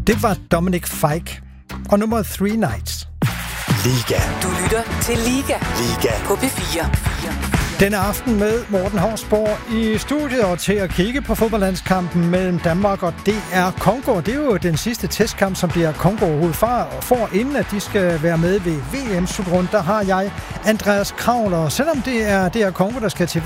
Det var Dominic Fike og nummer 3 Nights. Liga. Du lytter til Liga. Liga. På P4. Denne aften med Morten Horsborg i studiet og til at kigge på fodboldlandskampen mellem Danmark og DR Congo. Det er jo den sidste testkamp, som DR Congo overhovedet får, inden at de skal være med ved VM-slutrunde. Der har jeg Andreas Kravl, og selvom det er DR Congo, der skal til